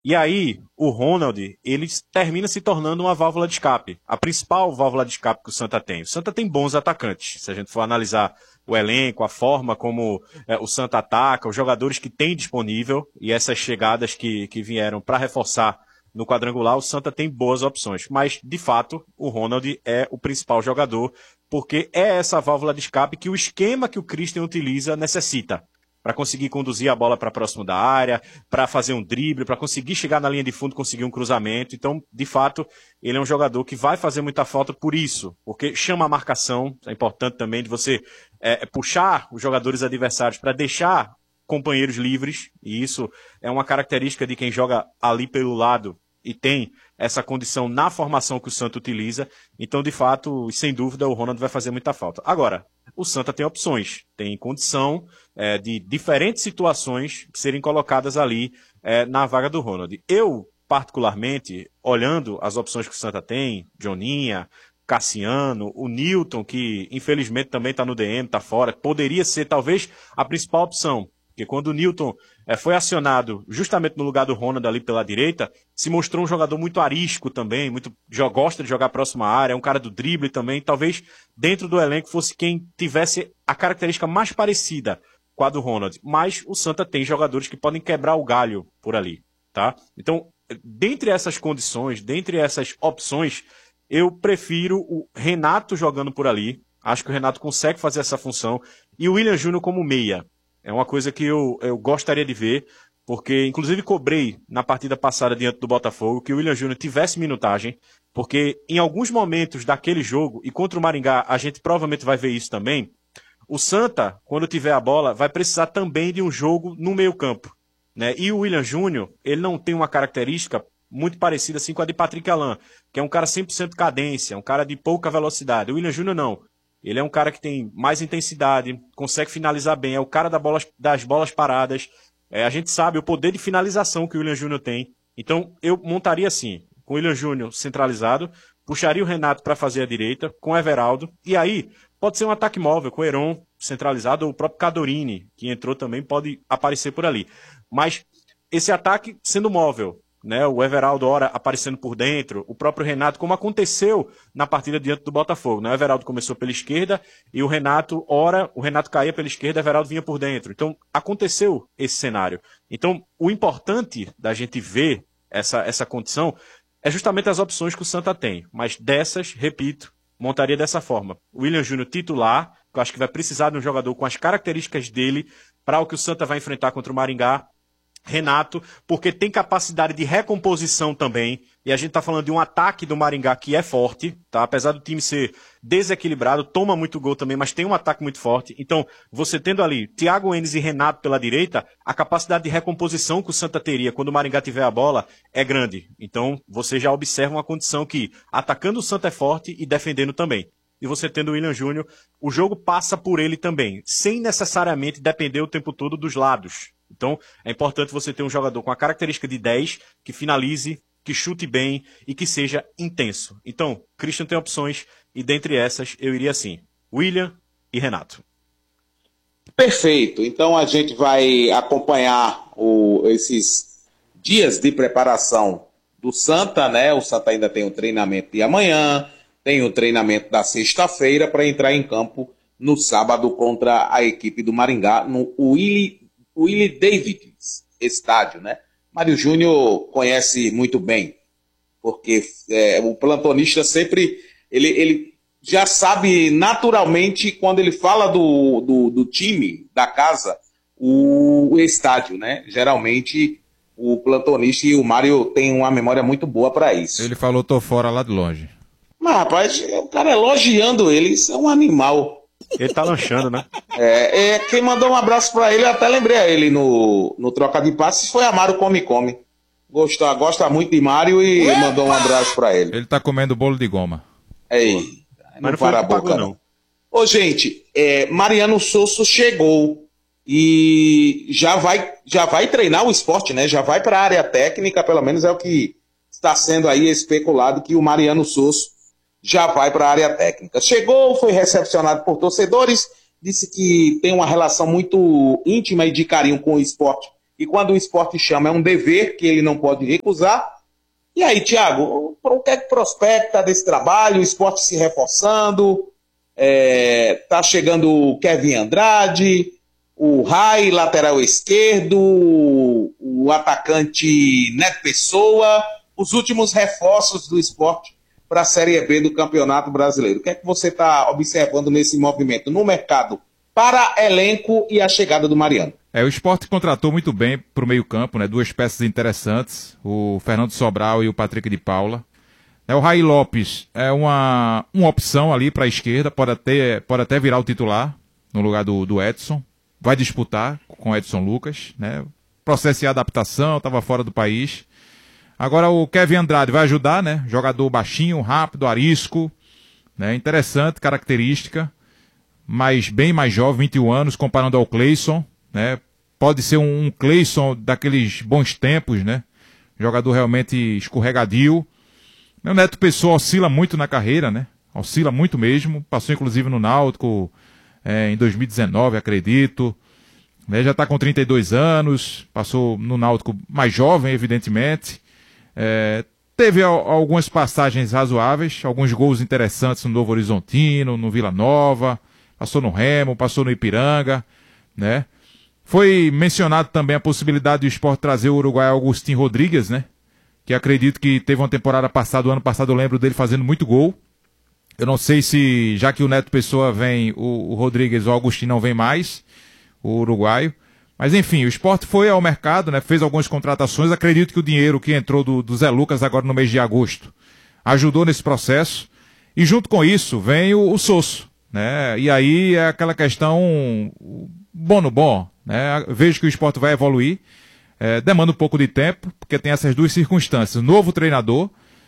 E aí, o Ronald, ele termina se tornando uma válvula de escape. A principal válvula de escape que o Santa tem. O Santa tem bons atacantes. Se a gente for analisar o elenco, a forma como o Santa ataca, os jogadores que tem disponível e essas chegadas que vieram para reforçar no quadrangular, o Santa tem boas opções. Mas, de fato, o Ronald é o principal jogador, porque é essa válvula de escape que o esquema que o Christian utiliza necessita para conseguir conduzir a bola para próximo da área, para fazer um drible, para conseguir chegar na linha de fundo, conseguir um cruzamento. Então, de fato, ele é um jogador que vai fazer muita falta por isso, porque chama a marcação, é importante também de você puxar os jogadores adversários para deixar companheiros livres, e isso é uma característica de quem joga ali pelo lado e tem essa condição na formação que o Santa utiliza. Então, de fato, sem dúvida, o Ronald vai fazer muita falta. Agora, o Santa tem opções, tem condição de diferentes situações serem colocadas ali na vaga do Ronald. Eu, particularmente, olhando as opções que o Santa tem, Joninha, Cassiano, o Newton, que infelizmente também está no DM, está fora, poderia ser talvez a principal opção. Porque quando o Newton foi acionado justamente no lugar do Ronald ali pela direita, se mostrou um jogador muito arisco também, gosta de jogar próximo à área, é um cara do drible também. Talvez dentro do elenco fosse quem tivesse a característica mais parecida com a do Ronald. Mas o Santa tem jogadores que podem quebrar o galho por ali, tá? Então, dentre essas condições, dentre essas opções, eu prefiro o Renato jogando por ali. Acho que o Renato consegue fazer essa função. E o William Júnior como meia. É uma coisa que eu gostaria de ver, porque inclusive cobrei na partida passada diante do Botafogo que o William Júnior tivesse minutagem, porque em alguns momentos daquele jogo, e contra o Maringá a gente provavelmente vai ver isso também, o Santa, quando tiver a bola, vai precisar também de um jogo no meio campo, né? E o William Júnior, ele não tem uma característica muito parecida assim com a de Patrick Alain, que é um cara 100% cadência, um cara de pouca velocidade. O William Júnior não. Ele é um cara que tem mais intensidade, consegue finalizar bem, é o cara das bolas paradas. A gente sabe o poder de finalização que o William Júnior tem. Então, eu montaria assim, com o William Júnior centralizado, puxaria o Renato para fazer a direita, com o Everaldo, e aí pode ser um ataque móvel, com o Heron centralizado, ou o próprio Cadorini, que entrou também, pode aparecer por ali. Mas esse ataque sendo móvel, né, o Everaldo ora aparecendo por dentro, o próprio Renato, como aconteceu na partida diante do Botafogo, né? O Everaldo começou pela esquerda e o Renato caía pela esquerda, o Everaldo vinha por dentro. Então, aconteceu esse cenário. Então, o importante da gente ver essa condição é justamente as opções que o Santa tem. Mas dessas, repito, montaria dessa forma. O William Júnior titular, que eu acho que vai precisar de um jogador com as características dele para o que o Santa vai enfrentar contra o Maringá. Renato, porque tem capacidade de recomposição também, e a gente tá falando de um ataque do Maringá que é forte, tá? Apesar do time ser desequilibrado, toma muito gol também, mas tem um ataque muito forte. Então, você tendo ali Thiago Enes e Renato pela direita, a capacidade de recomposição que o Santa teria quando o Maringá tiver a bola é grande. Então, você já observa uma condição que atacando o Santa é forte e defendendo também. E você tendo o William Júnior, o jogo passa por ele também, sem necessariamente depender o tempo todo dos lados. Então, é importante você ter um jogador com a característica de 10, que finalize, que chute bem e que seja intenso. Então, Christian tem opções e dentre essas eu iria assim, William e Renato. Perfeito. Então a gente vai acompanhar esses dias de preparação do Santa, né? O Santa ainda tem o treinamento de amanhã, tem o treinamento da sexta-feira para entrar em campo no sábado contra a equipe do Maringá, no Willie Davids estádio, né? Mário Júnior conhece muito bem, porque o plantonista sempre, ele já sabe naturalmente quando ele fala do time, da casa, o estádio, né? Geralmente o plantonista e o Mário tem uma memória muito boa para isso. Ele falou, tô fora lá de longe. Mas, rapaz, o cara elogiando ele, isso é um animal. Ele tá lanchando, né? Quem mandou um abraço pra ele, eu até lembrei a ele no Troca de Passes, foi a Mário Come Come. Gosta muito de Mário e mandou um abraço pra ele. Ele tá comendo bolo de goma. Não para a boca, não. Ô, gente, Mariano Sosso chegou e já vai treinar o esporte, né? Já vai pra área técnica, pelo menos é o que está sendo aí especulado, que o Mariano Sosso já vai para a área técnica. Chegou, foi recepcionado por torcedores, disse que tem uma relação muito íntima e de carinho com o esporte e quando o esporte chama é um dever que ele não pode recusar. E aí, Thiago, o que é que prospecta desse trabalho? O esporte se reforçando, tá chegando o Kevin Andrade, o Rai, lateral esquerdo, o atacante Neto Pessoa, os últimos reforços do esporte para a Série B do Campeonato Brasileiro. O que é que você está observando nesse movimento no mercado para elenco e a chegada do Mariano? O Sport contratou muito bem para o meio-campo, né? Duas peças interessantes, o Fernando Sobral e o Patrick de Paula. O Rai Lopes é uma opção ali para a esquerda, pode até virar o titular no lugar do Edson. Vai disputar com o Edson Lucas, né? Processo de adaptação, estava fora do país. Agora o Kevin Andrade vai ajudar, né? Jogador baixinho, rápido, arisco, né? Interessante, característica, mas bem mais jovem, 21 anos, comparando ao Cleison, né? Pode ser um Cleison daqueles bons tempos, né? Jogador realmente escorregadio. O Neto Pessoa oscila muito na carreira, né? Oscila muito mesmo. Passou inclusive no Náutico em 2019, acredito. Já está com 32 anos. Passou no Náutico mais jovem, evidentemente. Teve algumas passagens razoáveis, alguns gols interessantes no Novo Horizontino, no Vila Nova. Passou no Remo, passou no Ipiranga, né? Foi mencionado também a possibilidade do Sport trazer o uruguaio Agustín Rodrigues, né? Que acredito que teve uma temporada passada, o ano passado eu lembro dele fazendo muito gol. Eu não sei se, já que o Neto Pessoa vem, o Rodrigues ou o Agustín não vem mais, o uruguaio. Mas enfim, o Sport foi ao mercado, né? Fez algumas contratações. Acredito que o dinheiro que entrou do Zé Lucas agora no mês de agosto ajudou nesse processo. E junto com isso vem o Sosso, né? E aí é aquela questão bom no bom, né? Vejo que o Sport vai evoluir. Demanda um pouco de tempo, porque tem essas duas circunstâncias. Novo treinador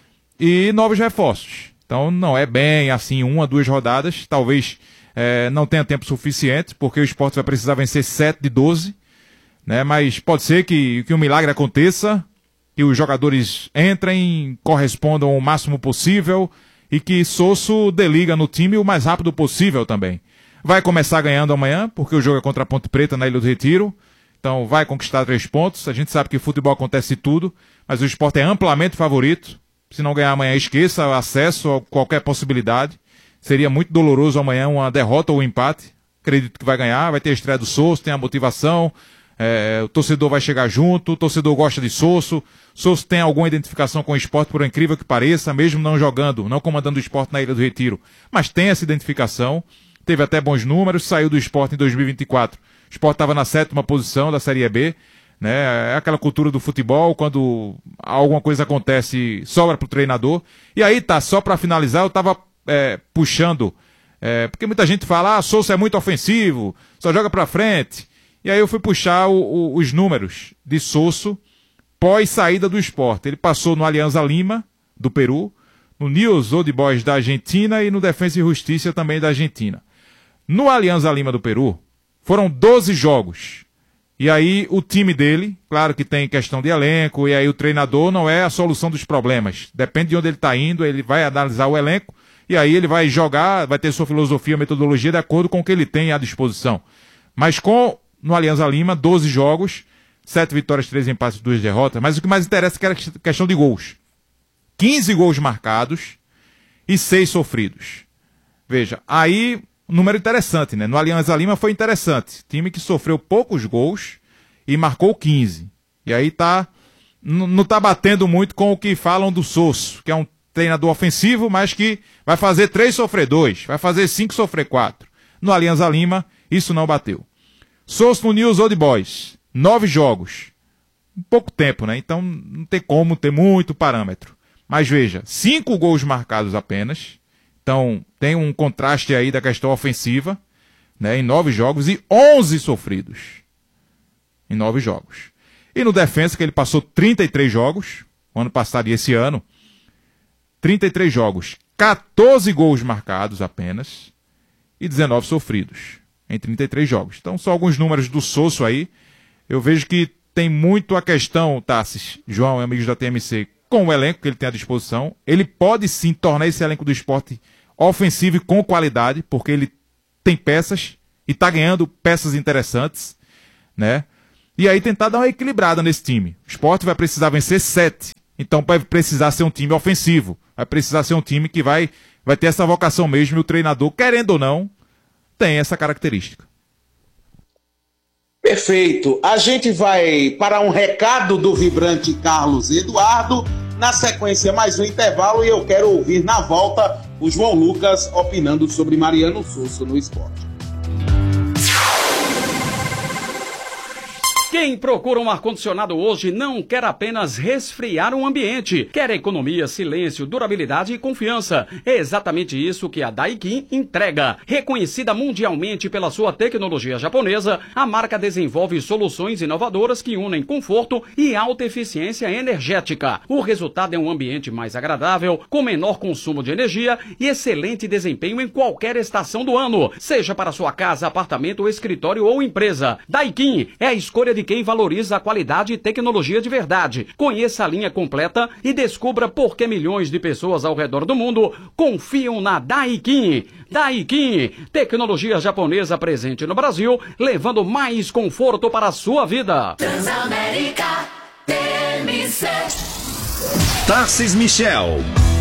e novos reforços. Então não é bem assim, 1 a 2 rodadas. Talvez não tenha tempo suficiente, porque o Sport vai precisar vencer 7 de 12. Né? Mas pode ser que um milagre aconteça, que os jogadores entrem, correspondam o máximo possível e que Sosso deliga no time o mais rápido possível também. Vai começar ganhando amanhã, porque o jogo é contra a Ponte Preta na Ilha do Retiro. Então vai conquistar 3 pontos. A gente sabe que futebol acontece tudo, mas o Sport é amplamente favorito. Se não ganhar amanhã, esqueça o acesso a qualquer possibilidade. Seria muito doloroso amanhã uma derrota ou um empate. Acredito que vai ganhar, vai ter a estreia do Sosso, tem a motivação. O torcedor vai chegar junto, o torcedor gosta de Sosso. Sosso tem alguma identificação com o Sport, por incrível que pareça, mesmo não jogando, não comandando o Sport na Ilha do Retiro. Mas tem essa identificação. Teve até bons números, saiu do Sport em 2024. O Sport estava na 7ª posição da Série B, né? É aquela cultura do futebol, quando alguma coisa acontece, sobra pro treinador. E aí tá, só para finalizar, eu tava puxando, porque muita gente fala, Sosso é muito ofensivo, só joga pra frente. E aí eu fui puxar os números de Sosso pós saída do Sport. Ele passou no Alianza Lima, do Peru, no Newell's Old Boys da Argentina e no Defensa e Justiça também da Argentina. No Alianza Lima do Peru, foram 12 jogos. E aí o time dele, claro que tem questão de elenco, e aí o treinador não é a solução dos problemas. Depende de onde ele está indo, ele vai analisar o elenco, e aí ele vai jogar, vai ter sua filosofia, metodologia de acordo com o que ele tem à disposição. Mas no Alianza Lima, 12 jogos, 7 vitórias, 3 empates e 2 derrotas. Mas o que mais interessa é a questão de gols. 15 gols marcados e 6 sofridos. Veja, aí número interessante, né? No Alianza Lima foi interessante. Time que sofreu poucos gols e marcou 15. E aí não tá batendo muito com o que falam do Sosso, que é um treinador ofensivo, mas que vai fazer 3 sofrer 2, vai fazer 5 sofrer 4. No Alianza Lima, isso não bateu. Sosso no Newell's Old Boys, 9 jogos. Um pouco tempo, né? Então não tem como ter muito parâmetro. Mas veja, 5 gols marcados apenas. Então, tem um contraste aí da questão ofensiva, né, em 9 jogos e 11 sofridos. Em 9 jogos. E no defensa, que ele passou 33 jogos, o ano passado e esse ano, 33 jogos, 14 gols marcados apenas e 19 sofridos em 33 jogos. Então, só alguns números do Sosso aí. Eu vejo que tem muito a questão, Tassis, João e amigos da TMC, com o elenco que ele tem à disposição. Ele pode sim tornar esse elenco do Sport ofensivo e com qualidade, porque ele tem peças e está ganhando peças interessantes, né? E aí tentar dar uma equilibrada nesse time. O Sport vai precisar vencer 7. Então vai precisar ser um time ofensivo. Vai precisar ser um time que vai ter essa vocação mesmo. E o treinador, querendo ou não, tem essa característica. Perfeito. A gente vai para um recado do vibrante Carlos Eduardo. Na sequência, mais um intervalo. E eu quero ouvir na volta o João Lucas opinando sobre Mariano Souza no esporte. Quem procura um ar-condicionado hoje não quer apenas resfriar um ambiente, quer economia, silêncio, durabilidade e confiança. É exatamente isso que a Daikin entrega. Reconhecida mundialmente pela sua tecnologia japonesa, a marca desenvolve soluções inovadoras que unem conforto e alta eficiência energética. O resultado é um ambiente mais agradável, com menor consumo de energia e excelente desempenho em qualquer estação do ano, seja para sua casa, apartamento, escritório ou empresa. Daikin é a escolha de quem valoriza a qualidade e tecnologia de verdade. Conheça a linha completa e descubra por que milhões de pessoas ao redor do mundo confiam na Daikin. Daikin, tecnologia japonesa presente no Brasil, levando mais conforto para a sua vida. Transamérica TMC. Tarcis Michel.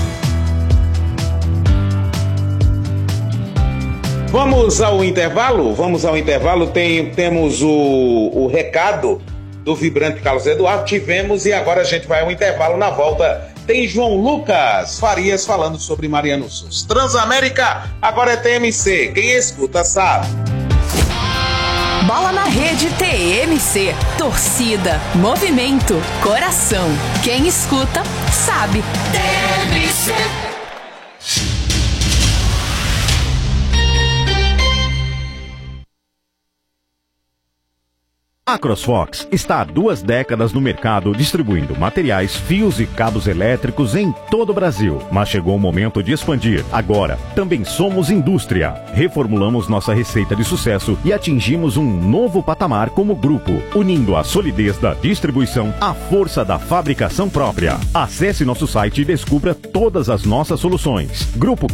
Vamos ao intervalo? Temos o recado do vibrante Carlos Eduardo. Tivemos e agora a gente vai ao intervalo. Na volta tem João Lucas Farias falando sobre Mariano Souza. Transamérica, agora é TMC. Quem escuta sabe. Bola na rede TMC. Torcida, movimento, coração. Quem escuta sabe. TMC. A CrossFox está há 2 décadas no mercado distribuindo materiais, fios e cabos elétricos em todo o Brasil. Mas chegou o momento de expandir. Agora, também somos indústria. Reformulamos nossa receita de sucesso e atingimos um novo patamar como grupo, unindo a solidez da distribuição à força da fabricação própria. Acesse nosso site e descubra todas as nossas soluções.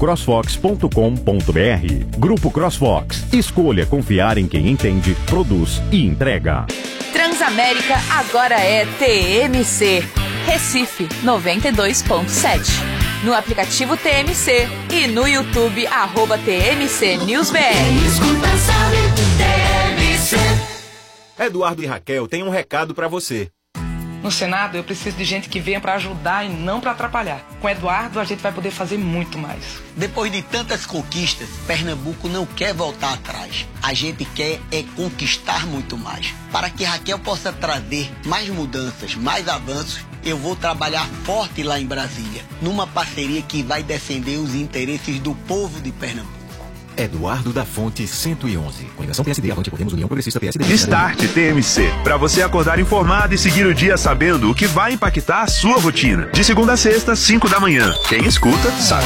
grupocrossfox.com.br. Grupo CrossFox. Escolha confiar em quem entende, produz e entrega. Transamérica agora é TMC. Recife 92.7. No aplicativo TMC e no YouTube @TMC NewsBR. Escuta, sabe, TMC. Eduardo e Raquel têm um recado para você. No Senado, eu preciso de gente que venha para ajudar e não para atrapalhar. Com Eduardo, a gente vai poder fazer muito mais. Depois de tantas conquistas, Pernambuco não quer voltar atrás. A gente quer é conquistar muito mais. Para que Raquel possa trazer mais mudanças, mais avanços, eu vou trabalhar forte lá em Brasília, numa parceria que vai defender os interesses do povo de Pernambuco. Eduardo da Fonte 111. Coligação PSD, Avante Podemos, União Progressista PSD. Start TMC. Para você acordar informado e seguir o dia sabendo o que vai impactar a sua rotina. De segunda a sexta, 5 da manhã. Quem escuta, sabe.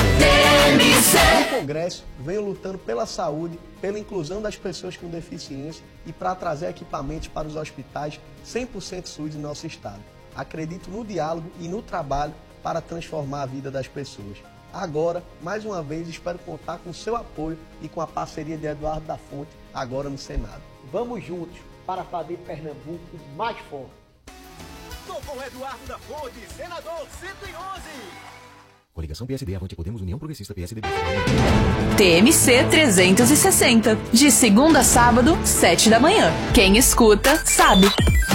O Congresso vem lutando pela saúde, pela inclusão das pessoas com deficiência e para trazer equipamentos para os hospitais 100% SUS em nosso estado. Acredito no diálogo e no trabalho para transformar a vida das pessoas. Agora, mais uma vez, espero contar com o seu apoio e com a parceria de Eduardo da Fonte, agora no Senado. Vamos juntos para fazer Pernambuco mais forte. Tô com o Eduardo da Fonte, senador 111. Coligação PSD, Avante Podemos, União Progressista PSD. TMC 360. De segunda a sábado, 7 da manhã. Quem escuta, sabe.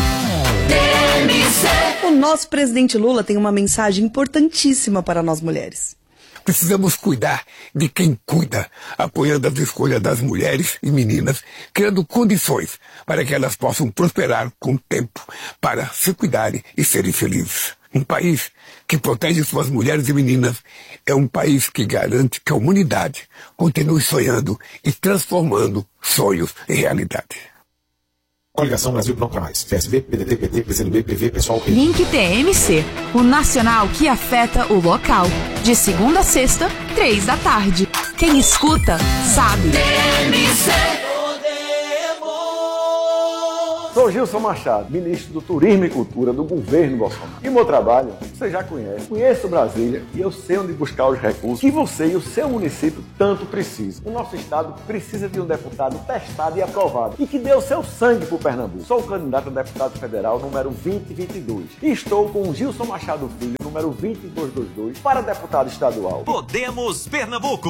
TMC. O nosso presidente Lula tem uma mensagem importantíssima para nós mulheres. Precisamos cuidar de quem cuida, apoiando as escolhas das mulheres e meninas, criando condições para que elas possam prosperar com tempo, para se cuidarem e serem felizes. Um país que protege suas mulheres e meninas é um país que garante que a humanidade continue sonhando e transformando sonhos em realidade. Coligação Brasil Não Pra Mais. PSB, PDT, PT, PCdoB, PV, Pessoal... Link TMC. O nacional que afeta o local. De segunda a sexta, 3 da tarde. Quem escuta, sabe. TMC. Sou Gilson Machado, ministro do Turismo e Cultura do governo Bolsonaro. E o meu trabalho, você já conhece. Conheço Brasília e eu sei onde buscar os recursos que você e o seu município tanto precisam. O nosso estado precisa de um deputado testado e aprovado e que dê o seu sangue por Pernambuco. Sou o candidato a deputado federal número 2022 e estou com o Gilson Machado Filho, número 2222, para deputado estadual. Podemos Pernambuco!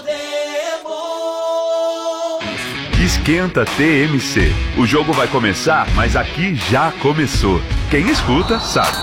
Esquenta TMC. O jogo vai começar, mas aqui já começou. Quem escuta, sabe.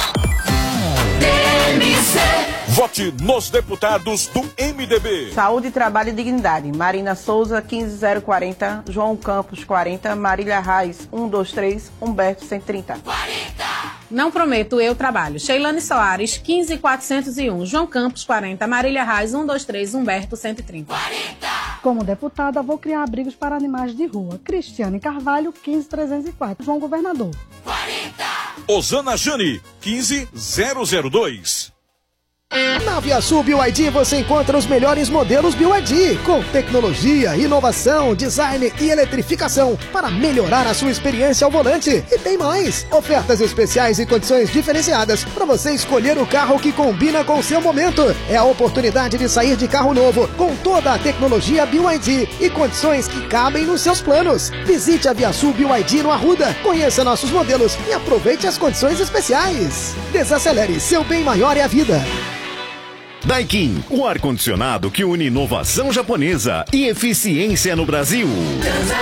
Vote nos deputados do MDB. Saúde, Trabalho e Dignidade. Marina Souza, 15040. João Campos, 40. Marília Reis, 123. Humberto, 130. 40. Não prometo, eu trabalho. Sheilane Soares, 15401. João Campos, 40. Marília Reis, 123. Humberto, 130. 40. Como deputada, vou criar abrigos para animais de rua. Cristiane Carvalho, 15304. João Governador. 40. Osana Jane, 15002. Na ViaSul BYD você encontra os melhores modelos BYD, com tecnologia, inovação, design e eletrificação para melhorar a sua experiência ao volante. E tem mais! Ofertas especiais e condições diferenciadas para você escolher o carro que combina com o seu momento. É a oportunidade de sair de carro novo com toda a tecnologia BYD e condições que cabem nos seus planos. Visite a ViaSul BYD no Arruda, conheça nossos modelos e aproveite as condições especiais. Desacelere, seu bem maior é a vida. Daikin, o ar-condicionado que une inovação japonesa e eficiência no Brasil.